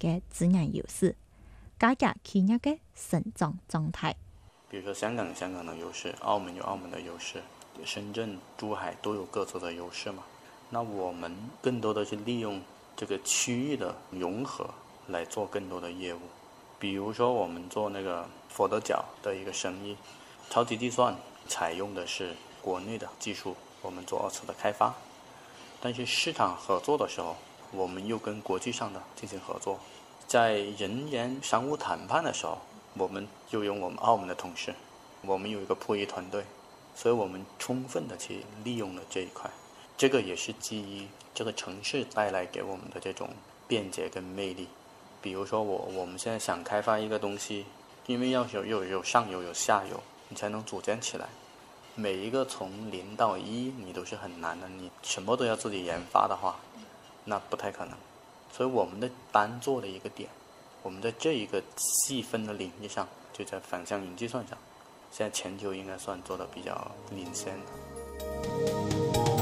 嘅自然优势，加强企业嘅成长状态。 比如说香港有香港的优势，澳门有澳门的优势，深圳、珠海都有各自的优势嘛。那我们更多的是利用这个区域的融合来做更多的业务。比如说我们做那个佛得角的一个生意，超级计算采用的是国内的技术，我们做二次的开发，但是市场合作的时候，我们又跟国际上的进行合作。在人员商务谈判的时候，我们就用我们澳门的同事，我们有一个普译团队，所以我们充分的去利用了这一块。这个也是基于这个城市带来给我们的这种便捷跟魅力。比如说我们现在想开发一个东西，因为要有上游有下游，你才能组建起来。每一个从0到1你都是很难的，你什么都要自己研发的话，那不太可能。所以我们的单做的一个点，我们在这一个细分的领域上，就在反向云计算上，现在全球应该算做的比较领先的。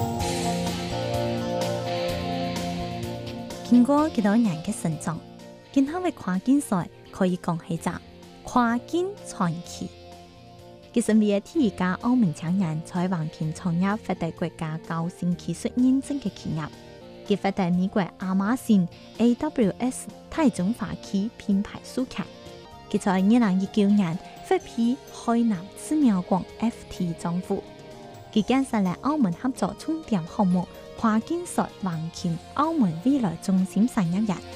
经过幾多年嘅成長，今後嘅跨境賽可以講係隻跨境傳奇。佢身邊嘅第一家澳門青年在橫琴創業發達國家高新技術認證嘅企業，佢發達美國亞馬遜 AWS 大中華區品牌書卡。佢在2019年發批海南寺廟廣 FT 政府，佢建設嚟澳門合作充電項目。跨境賽橫琴澳門未來中心31日，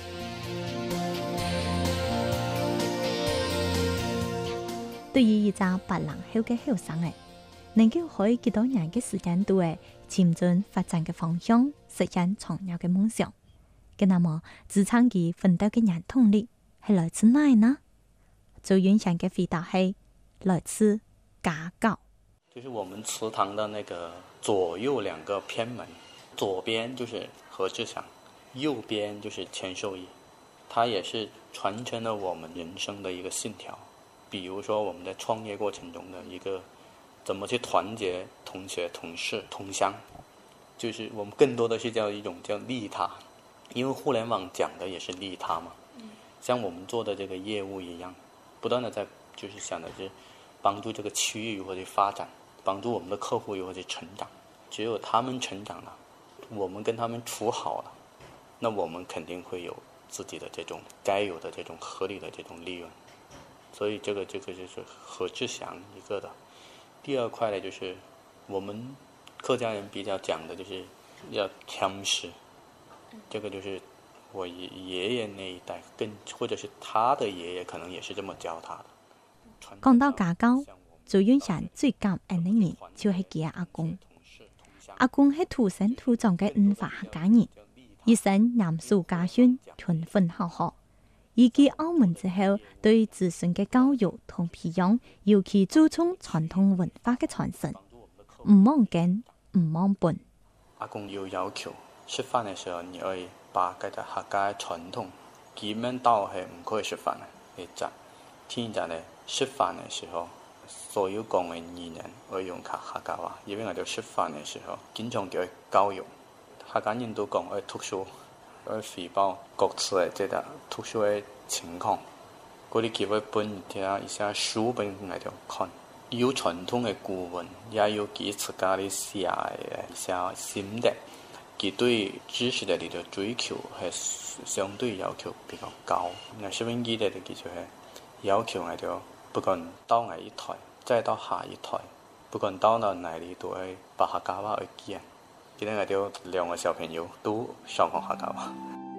對於一隻80後嘅後生誒，能夠喺幾多年嘅時間度誒，前進發展嘅方向，實現創業嘅夢想。咁那麼，職場嘅奮鬥嘅原動力係來自哪呢？周雲祥嘅回答係來自家教。 就是我們祠堂的那個左右兩個偏門。左邊就是何志祥，右邊就是錢受益，它也是傳承了我們人生的一個信條。比如說我們在創業過程中的一個怎麼去團結同學、同事、同鄉，就是我們更多的是叫一種叫利他，因為互聯網講的也是利他嘛。像我們做的這個業務一樣，不斷的在就是想的是幫助這個區域如何去發展，幫助我們的客戶如何去成長。只有他們成長了，我們跟他們處好了，那我們肯定會有自己的這種該有的這種合理的這種利潤。所以這個就是何志祥一個的。第二塊呢，就是我們客家人比較講的就是要謙虛，這個就是我爺爺那一代或者是他的爺爺可能也是這麼教他的。 講到家教，周雲祥最感恩的人就係佢阿公。阿公係土生土長嘅五華客家人，一生嚴肅家訓，勤奮好學。移居澳門之後，對子孫嘅教育同培養，尤其注重傳統文化嘅傳承，唔忘根，唔忘本。 阿公要求吃飯嘅時候，你要把嗰啲客家傳統幾樣到係唔可以食飯嘅，一隻天就咧食飯嘅時候。所有講嘅語言要用客家話，因為我哋食飯嘅時候經常叫教育，客家人都講要讀書，要匯報各自嘅這個讀書嘅情況。嗰啲機會本聽一下書本嚟到看，有傳統嘅古文，也有佢自家嘅寫嘅一些心得，佢對知識嘅呢個追求係相對要求比較高。我收音機嘅佢就係要求嚟到。不管到哪一台，再到下一台，不管到哪裡都要把客家話去講。今天我哋兩個小朋友都上學客家話。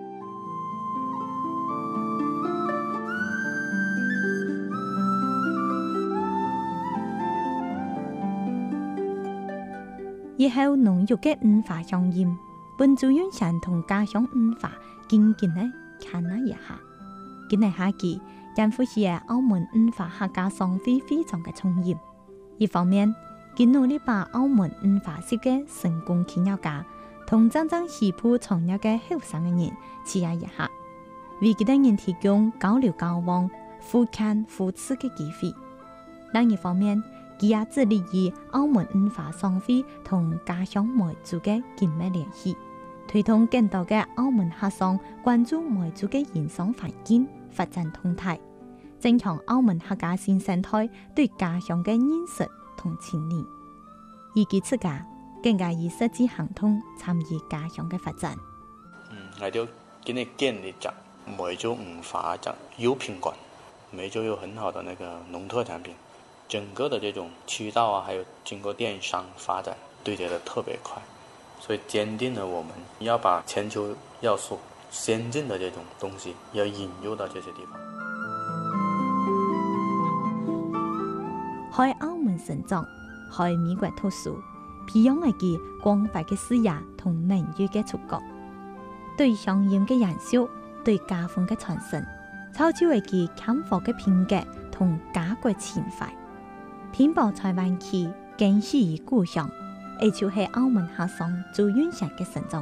以後濃郁嘅文化相驗，本周雲祥同家鄉文化緊緊地看了一下，今日下期。政府是澳門文化客家雙非非常嘅重要。一方面，佢努力把澳門文化業嘅成功企業家同真正喜歡創業嘅後生嘅人試一下，為佢哋人提供交流交往、互看互刺嘅機會。另一方面，佢也致力於澳門文化雙非同家鄉梅族嘅緊密聯繫， 推動更多嘅澳門客商關注每族嘅營商環境發展動態，增強澳門客家新生態對家鄉嘅認識同情誼。以及自家更加以實際行動參與家鄉嘅發展。 我就給你建立講梅州文化講優品館，梅州有很好的那個農特產品，整個的這種渠道啊，還有經過電商發展，對接得特別快，所以堅定了我們要把全球要素先進的這種東西要引入到這些地方。 喺澳門成長，喺美國讀書，培養一個廣泛嘅視野同文化嘅觸覺，對鄉音嘅研究，對家風嘅傳承，造就一個強化嘅品格同家國情懷。拼搏在灣區，堅持於故鄉，而就係澳門客商最遠上嘅成長。